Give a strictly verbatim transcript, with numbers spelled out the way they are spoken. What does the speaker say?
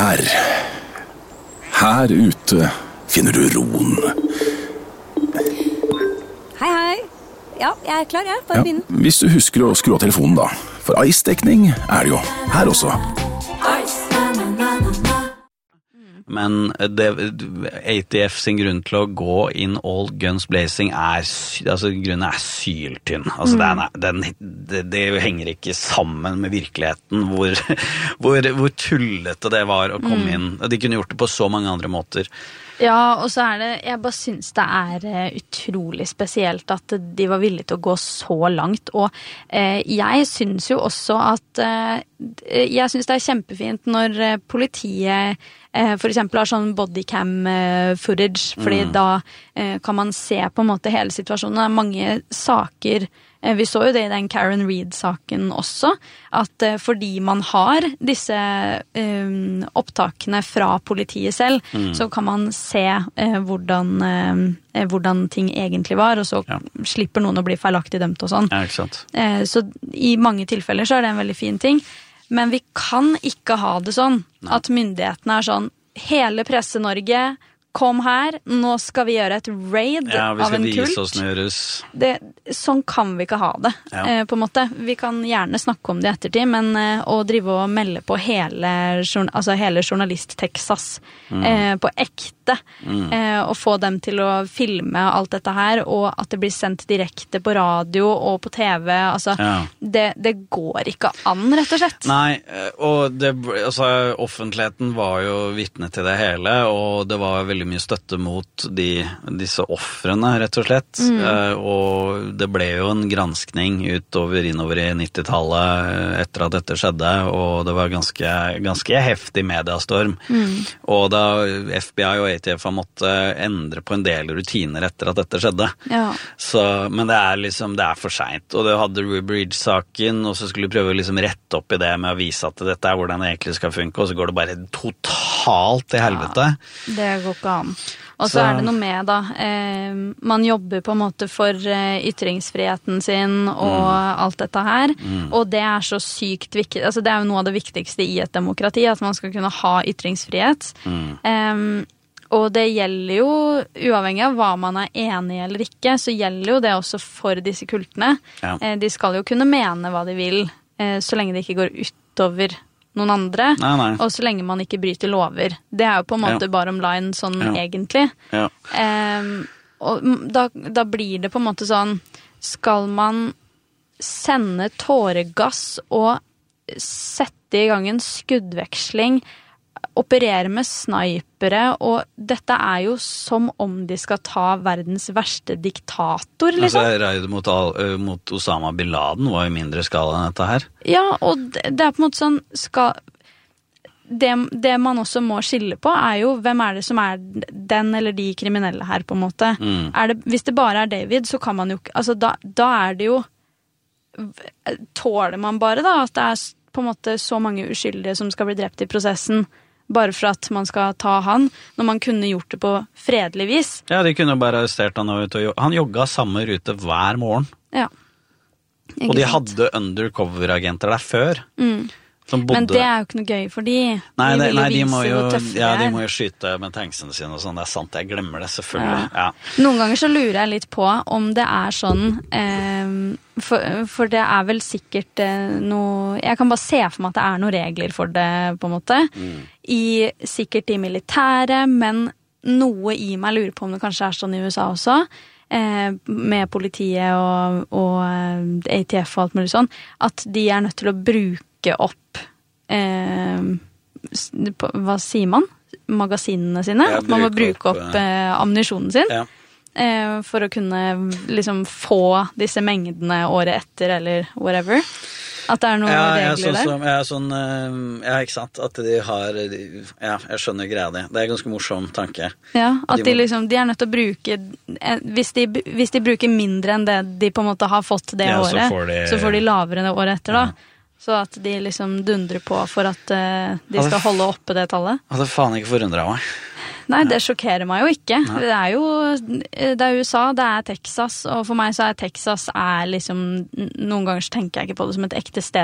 Her, her ute finner du roen. Hei, hei. Ja, jeg er klar, jeg. Bare begynn. Ja, hvis du husker å skru av telefonen da. For ice-dekning er det jo her også. Men det, A T F sin grunn til å gå inn all guns blazing er, altså grunnen er syltynn. Altså mm. den, den, det, det henger ikke sammen med virkeligheten hvor, hvor, hvor tullete det var å komme mm. inn. De kunne gjort det på så mange andre måter. Ja, og så er det, jeg bare synes det er utrolig spesielt at de var villige til å gå så langt, og eh, jeg synes jo også at, eh, jeg synes det er kjempefint når politiet eh, for eksempel har sånn bodycam eh, footage, fordi mm. da eh, kan man se på en måte hele situasjonen. Det er mange saker. Vi så jo det i den Karen Reed-saken også, at fordi man har disse um, opptakene fra politiet selv, mm. så kan man se uh, hvordan, uh, hvordan ting egentlig var, og så ja. slipper noen å bli feilaktig dømt og sånn. Ja, ikke sant. Uh, så i mange tilfeller så er det en veldig fin ting, men vi kan ikke ha det sånn Nei. At myndighetene er sånn, hele Presse-Norge, kom her, nå skal vi gjøre et raid ja, av en kult. Ja, vi skal vise oss nøres. Det, sånn kan vi ikke ha det, ja. eh, på en måte. Vi kan gjerne snakke om det i ettertid, men eh, å drive og melde på hele, altså hele journalist-Texas mm. eh, på ekte, mm. eh, og få dem til å filme alt dette her, og at det blir sendt direkte på radio og på T V, altså, ja. det, det går ikke an, rett og slett. Nei, og det, altså, offentligheten var jo vitne til det hele, og det var veldig mye støtte mot de, disse offrene, rett og slett. Mm. Uh, og det ble jo en granskning utover innover i nittitallet etter at dette skjedde, og det var ganske, ganske heftig mediastorm. Mm. Og da F B I og A T F har måttet endre på en del rutiner etter at dette skjedde. Ja. Så, men det er liksom, det er for sent. Og det hadde Ruby Bridge-saken, og så skulle vi prøve å liksom rette opp i det med å vise at dette er hvordan det egentlig skal funke, og så går det bare totalt til helvete. Ja, det går ikke an. Og så er det noe med da, eh, man jobber på en måte for eh, ytringsfriheten sin og mm. alt dette her, mm. og det er så sykt viktig, altså det er jo noe av det viktigste i et demokrati, at man skal kunne ha ytringsfrihet. Mm. Eh, og det gjelder jo, uavhengig av hva man er enig i eller ikke, så gjelder jo det også for disse kultene. Ja. Eh, de skal jo kunne mene hva de vil, eh, så lenge det ikke går utover noen andre, nei, nei. Og så lenge man ikke bryter lover. Det er jo på en måte ja. bottom line sånn ja. egentlig. Ja. Um, og da, da blir det på en måte sånn, skal man sende tåregass og sette i gang en skuddveksling, operere med snipere, og dette er jo som om de skal ta verdens verste diktator, liksom. Altså, raidet mot, mot Osama Bin Laden var jo mindre skala enn dette her. Ja, og det, det er på en måte sånn, skal, det, det man også må skille på er jo, hvem er det som er den eller de kriminelle her, på en måte. Mm. Er det, hvis det bare er David, så kan man jo, altså da, da er det jo, tåler man bare da, at det er på en måte så mange uskyldige som skal bli drept i prosessen, bare for at man skal ta han, når man kunne gjort det på fredelig vis. Ja, de kunne bare arrestert han og han jogga samme rute hver morgen. Ja. Og de hadde undercover-agenter der før. Mm. Men det er jo ikke noe gøy for de. Nei, de det, nei de, må jo, ja, de er. må jo skyte med tanksene sine og sånn. Det er sant, jeg glemmer det selvfølgelig. Ja. Ja. Noen ganger så lurer jeg litt på om det er sånn, eh, for, for det er vel sikkert eh, noe, jeg kan bare se for meg at det er noen regler for det, på en måte. Mm. I, sikkert i militære, men noe i meg lurer på om det kanskje er sånn i U S A også, eh, med politiet og, og A T F og alt mulig sånn, at de er nødt til å bruke opp eh, hva sier man? Magasinene sine. Ja, at man må bruke opp, opp eh, ammunisjonen sin ja. eh, for å kunne liksom få disse mengdene året etter eller whatever. At det er noen ja, regler sånn, der. Som, ja, sånn, ja, ikke sant? At de har, ja, jeg skjønner greia di. Det er en ganske morsom tanke. Ja, at de, de liksom, de er nødt til å bruke, hvis de, hvis de bruker mindre enn det de på en måte har fått det ja, året, så får, de, så får de lavere det året etter da. Ja. Så at de liksom dundrer på for at uh, de skal holde oppe det tallet. Hadde faen ikke forundret meg. Nei, det sjokkerer meg jo ikke. Nei. Det er jo, det er U S A, det er Texas, og for meg så er Texas er liksom, noen ganger så tenker jeg ikke på det som et ekte sted